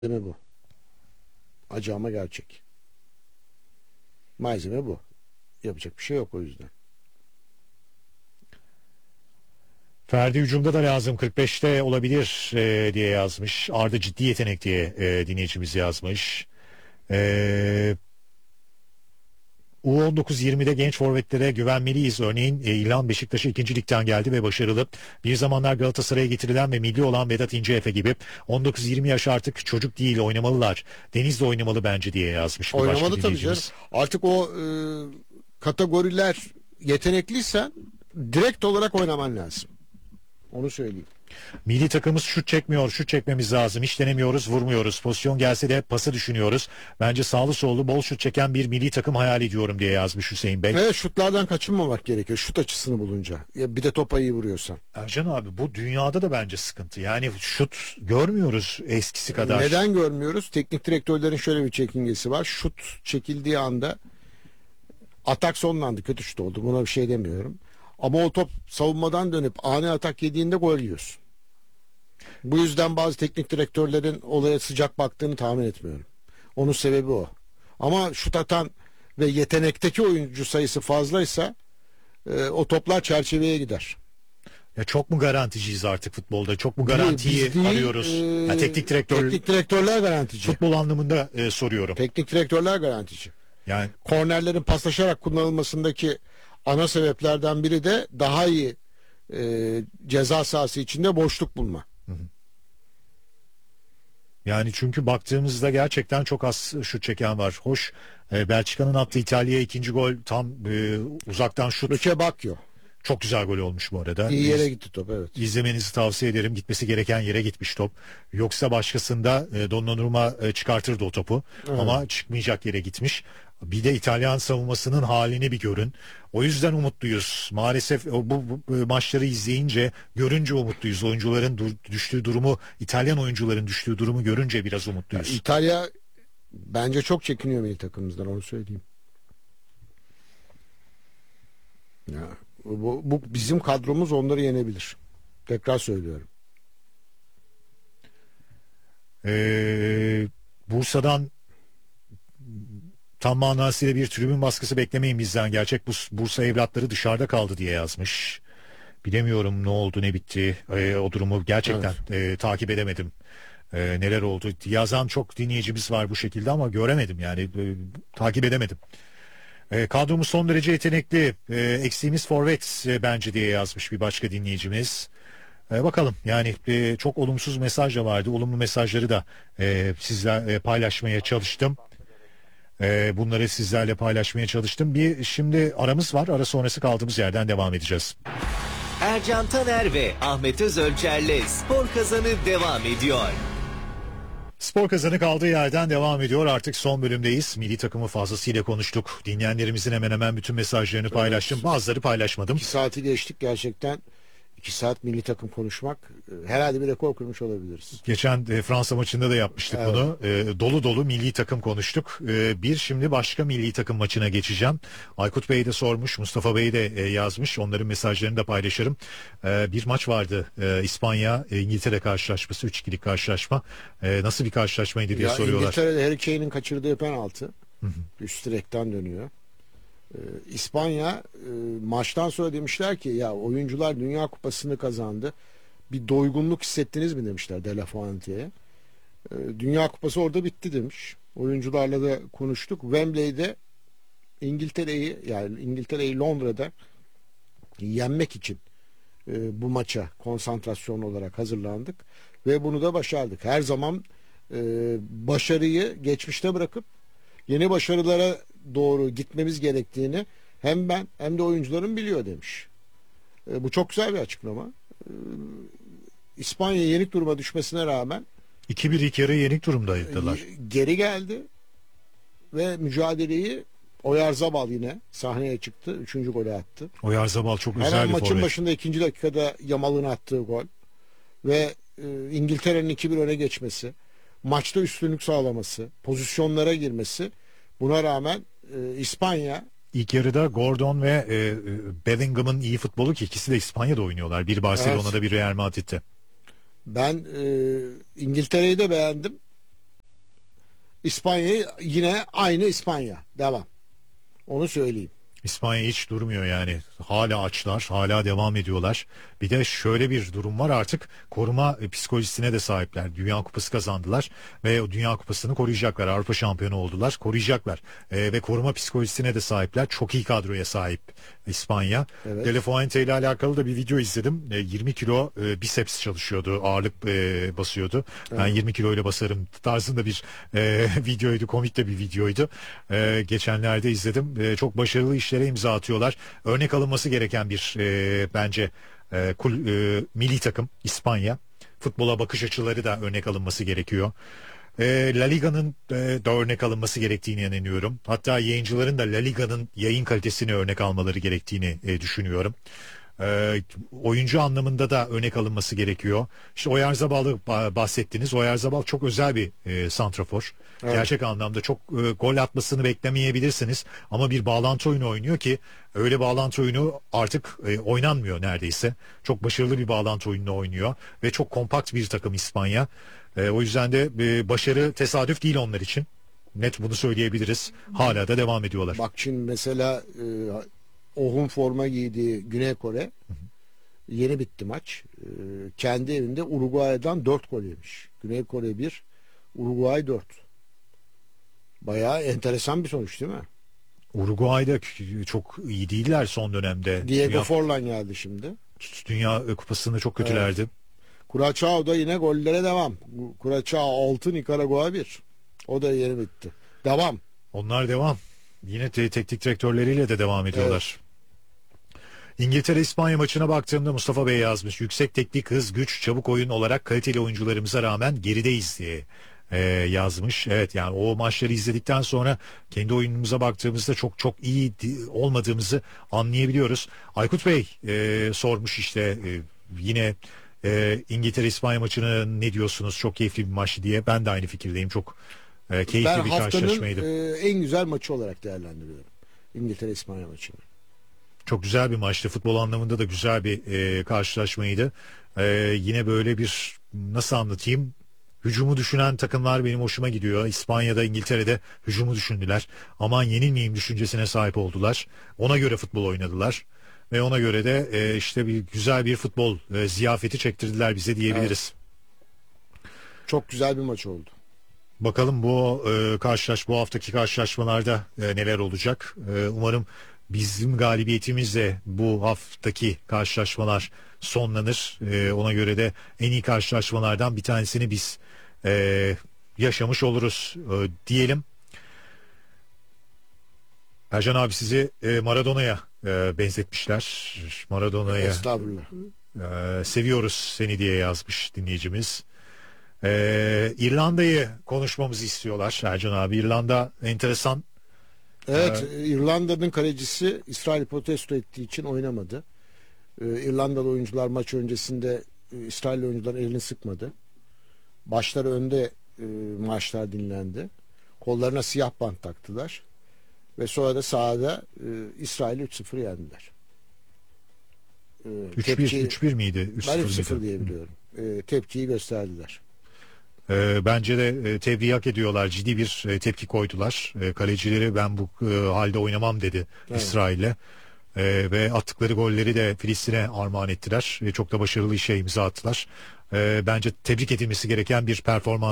Malzeme bu. Acı ama gerçek. Malzeme bu. Yapacak bir şey yok o yüzden. Ferdi hücumda da lazım 45'te olabilir diye yazmış. Arda ciddi yetenek diye dinleyicimiz yazmış. E, U19-20'de genç forvetlere güvenmeliyiz. Örneğin İlhan Beşiktaş'a 2. Lig'den geldi ve başarılı. Bir zamanlar Galatasaray'a getirilen ve milli olan Vedat İnceefe gibi 19-20 yaş artık çocuk değil, oynamalılar. Deniz de oynamalı bence diye yazmış bir başka Oynamalı tabii canım. dinleyicimiz. Artık o kategoriler yetenekliysen direkt olarak oynaman lazım. Onu söyleyeyim. Milli takımımız şut çekmiyor, şut çekmemiz lazım. Hiç denemiyoruz, vurmuyoruz. Pozisyon gelse de pası düşünüyoruz. Bence sağlı sollu bol şut çeken bir milli takım hayal ediyorum diye yazmış Hüseyin Bey. Evet, şutlardan kaçınmamak gerekiyor. Şut açısını bulunca. Ya bir de topa iyi vuruyorsan. Ercan abi bu dünyada da bence sıkıntı. Yani şut görmüyoruz eskisi kadar. Neden görmüyoruz? Teknik direktörlerin şöyle bir çekingesi var. Şut çekildiği anda atak sonlandı. Kötü şut oldu. Buna bir şey demiyorum. Ama o top savunmadan dönüp ani atak yediğinde gol yiyorsun. Bu yüzden bazı teknik direktörlerin olaya sıcak baktığını tahmin etmiyorum. Onun sebebi o. Ama şut atan ve yetenekteki oyuncu sayısı fazlaysa o toplar çerçeveye gider. Ya çok mu garanticiyiz artık futbolda? Çok mu garantiyi Biz değil, arıyoruz? Ya teknik direktörler garantici. futbol anlamında soruyorum. Teknik direktörler garantici. Yani Kornerlerin paslaşarak kullanılmasındaki ana sebeplerden biri de daha iyi ceza sahası içinde boşluk bulma. çünkü baktığımızda gerçekten çok az şut çeken var. Hoş, Belçika'nın attığı İtalya'ya ikinci gol tam uzaktan şut. Luke Bacchio. Çok güzel gol olmuş bu arada. İyi yere gitti top, evet. İzlemenizi tavsiye ederim. Gitmesi gereken yere gitmiş top. Yoksa başkasında Donnarumma çıkartırdı o topu. Evet. Ama çıkmayacak yere gitmiş. Bir de İtalyan savunmasının halini bir görün. O yüzden umutluyuz. Maalesef bu maçları izleyince, görünce umutluyuz. Oyuncuların düştüğü durumu, İtalyan oyuncuların düştüğü durumu görünce biraz umutluyuz. İtalya bence çok çekiniyor milli takımımızdan, onu söyleyeyim. Ya, bu bizim kadromuz onları yenebilir. Tekrar söylüyorum. Bursa'dan tam manasıyla bir tribün baskısı beklemeyin bizden. Gerçek Bursa evlatları dışarıda kaldı diye yazmış. Bilemiyorum ne oldu ne bitti. O durumu gerçekten takip edemedim. Neler oldu. Yazan çok dinleyicimiz var bu şekilde ama göremedim yani. Takip edemedim. Kadromuz son derece yetenekli. Eksiğimiz forvet bence diye yazmış bir başka dinleyicimiz. Bakalım yani çok olumsuz mesaj da vardı. Olumlu mesajları da sizlerle paylaşmaya çalıştım. Bunları sizlerle paylaşmaya çalıştım. Şimdi aramız var. Ara sonrası kaldığımız yerden devam edeceğiz. Ercan Taner ve Ahmet Özölçer'le Spor Kazanı devam ediyor. Spor Kazanı kaldığı yerden devam ediyor. Artık son bölümdeyiz. Milli takımı fazlasıyla konuştuk. Dinleyenlerimizin hemen hemen bütün mesajlarını paylaştım. Bazıları paylaşmadım. 2 saati geçtik gerçekten. 2 saat milli takım konuşmak, herhalde bir rekor kırmış olabiliriz. Geçen Fransa maçında da yapmıştık bunu. Dolu dolu milli takım konuştuk. Şimdi başka milli takım maçına geçeceğim. Aykut Bey de sormuş, Mustafa Bey de yazmış. Onların mesajlarını da paylaşırım. Bir maç vardı. İspanya İngiltere karşılaşması, 3-2'lik karşılaşma. Nasıl bir karşılaşmaydı diye soruyorlar. İngiltere'de Harry Kane'in kaçırdığı penaltı. Üst direkten dönüyor. İspanya maçtan sonra demişler ki ya oyuncular Dünya Kupası'nı kazandı. Bir doygunluk hissettiniz mi demişler De La Fuente'ye. Dünya Kupası orada bitti demiş. Oyuncularla da konuştuk. Wembley'de İngiltere'yi Londra'da yenmek için bu maça konsantrasyon olarak hazırlandık ve bunu da başardık. Her zaman başarıyı geçmişte bırakıp yeni başarılara doğru gitmemiz gerektiğini hem ben hem de oyuncularım biliyor demiş. Bu çok güzel bir açıklama. İspanya yenik duruma düşmesine rağmen 2-1 ilk yarı yenik durumdaydılar. Geri geldi ve mücadeleyi Oyarzabal yine sahneye çıktı. 3. golü attı. Oyarzabal çok özel Hemen bir maçın forvet. başında 2. dakikada Yamal'ın attığı gol ve İngiltere'nin 2-1 öne geçmesi, maçta üstünlük sağlaması, pozisyonlara girmesi, buna rağmen İspanya İlk yarıda Gordon ve Bellingham'ın iyi futbolu ki ikisi de İspanya'da oynuyorlar. Bir Barcelona'da bir Real Madrid'de. ben İngiltere'yi de beğendim. İspanya'yı yine aynı İspanya. Devam. Onu söyleyeyim. İspanya hiç durmuyor yani. Hala açlar, hala devam ediyorlar. Bir de şöyle bir durum var, artık koruma psikolojisine de sahipler. Dünya Kupası kazandılar ve o Dünya Kupası'nı koruyacaklar. Avrupa şampiyonu oldular, koruyacaklar. Ve koruma psikolojisine de sahipler. Çok iyi kadroya sahip İspanya. Evet. De La Fuente ile alakalı da bir video izledim. 20 kilo biceps çalışıyordu, ağırlık basıyordu. Ben 20 kilo ile basarım tarzında bir videoydu, komik de bir videoydu. Geçenlerde izledim. Çok başarılı işlere imza atıyorlar. Örnek alınması gereken bir bence milli takım İspanya. Futbola bakış açıları da örnek alınması gerekiyor. La Liga'nın da örnek alınması gerektiğini inanıyorum. Hatta yayıncıların da La Liga'nın yayın kalitesini örnek almaları gerektiğini düşünüyorum. Oyuncu anlamında da örnek alınması gerekiyor. İşte Oyarzabal'ı bahsettiniz. Oyarzabal çok özel bir santrafor. Evet. Gerçek anlamda çok gol atmasını beklemeyebilirsiniz. Ama bir bağlantı oyunu oynuyor ki öyle bağlantı oyunu artık oynanmıyor neredeyse. Çok başarılı bir bağlantı oyununu oynuyor. Ve çok kompakt bir takım İspanya. O yüzden de başarı tesadüf değil onlar için. Net bunu söyleyebiliriz. Hala da devam ediyorlar. Bak şimdi mesela Ohun forma giydiği Güney Kore yeni bitti maç. Kendi evinde Uruguay'dan 4 gol yemiş. Güney Kore 1, Uruguay 4. Bayağı enteresan bir sonuç değil mi? Uruguay'da çok iyi değiller son dönemde. Diego Forlan geldi şimdi. Dünya Kupası'nda çok kötülerdi. Curaçao da yine gollere devam. Curaçao 6, Nikaragua 1. O da yeni bitti. Devam. Onlar devam. Yine teknik direktörleriyle de devam ediyorlar. İngiltere-İspanya maçına baktığımda Mustafa Bey yazmış. Yüksek teknik, hız, güç, çabuk oyun olarak kaliteli oyuncularımıza rağmen gerideyiz diye yazmış. Evet, yani o maçları izledikten sonra kendi oyunumuza baktığımızda çok çok iyi olmadığımızı anlayabiliyoruz. Aykut Bey sormuş işte yine İngiltere-İspanya maçına ne diyorsunuz? Çok keyifli bir maçtı diye. Ben de aynı fikirdeyim. Çok keyifli Ben bir haftanın karşılaşmaydı. en güzel maçı olarak değerlendiriyorum. İngiltere-İspanya maçını. Çok güzel bir maçtı. Futbol anlamında da güzel bir karşılaşmaydı. Yine böyle bir, nasıl anlatayım? Hücumu düşünen takımlar benim hoşuma gidiyor. İspanya'da, İngiltere'de hücumu düşündüler. Aman yenilmeyeyim düşüncesine sahip oldular. Ona göre futbol oynadılar. Ve ona göre de işte bir güzel bir futbol ziyafeti çektirdiler bize diyebiliriz. Evet. Çok güzel bir maç oldu. Bakalım bu bu haftaki karşılaşmalarda neler olacak. Umarım bizim galibiyetimizle bu haftaki karşılaşmalar sonlanır. Ona göre de en iyi karşılaşmalardan bir tanesini biz yaşamış oluruz diyelim. Ercan abi sizi Maradona'ya benzetmişler. Maradona'ya Estağfurullah. seviyoruz seni diye yazmış dinleyicimiz. İrlanda'yı konuşmamızı istiyorlar Ercan abi. İrlanda enteresan. Evet, İrlanda'nın kalecisi İsrail protesto ettiği için oynamadı. İrlandalı oyuncular maç öncesinde İsrail oyuncuların elini sıkmadı. Başları önde maçlar dinlendi. Kollarına siyah bant taktılar. Ve sonra da sahada İsrail'i 3-0 yendiler. 3-1 miydi? Ben 3-0 diye biliyorum. Tepkiyi gösterdiler. Bence de tebriği hak ediyorlar. Ciddi bir tepki koydular. Kalecileri ben bu halde oynamam dedi İsrail'e. Ve attıkları golleri de Filistin'e armağan ettiler. Çok da başarılı işe imza attılar. Bence tebrik edilmesi gereken bir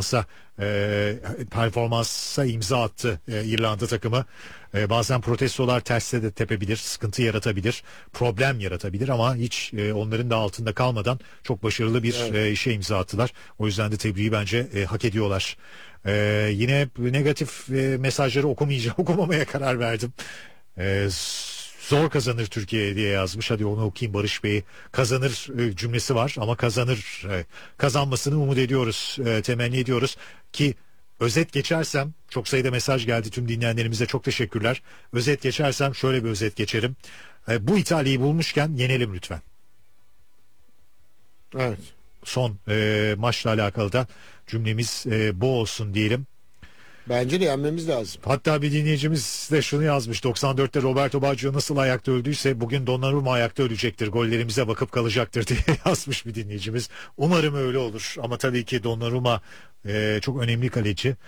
performansa imza attı İrlanda takımı. Bazen protestolar terse de tepebilir, sıkıntı yaratabilir, problem yaratabilir ama hiç onların da altında kalmadan çok başarılı bir işe imza attılar. O yüzden de tebriği bence hak ediyorlar. Yine negatif mesajları okumamaya karar verdim. Zor kazanır Türkiye diye yazmış. Hadi onu okuyayım. Barış Bey kazanır cümlesi var ama kazanır. Kazanmasını umut ediyoruz. Temenni ediyoruz ki özet geçersem, çok sayıda mesaj geldi tüm dinleyenlerimize, çok teşekkürler. Özet geçersem şöyle bir özet geçerim. Bu İtalya'yı bulmuşken yenelim lütfen. Evet. Son maçla alakalı da cümlemiz bu olsun diyelim. Bence de yenmemiz lazım. Hatta bir dinleyicimiz de şunu yazmış. 94'te Roberto Baggio nasıl ayakta öldüyse bugün Donnarumma ayakta ölecektir. Gollerimize bakıp kalacaktır diye yazmış bir dinleyicimiz. Umarım öyle olur. Ama tabii ki Donnarumma çok önemli kaleci.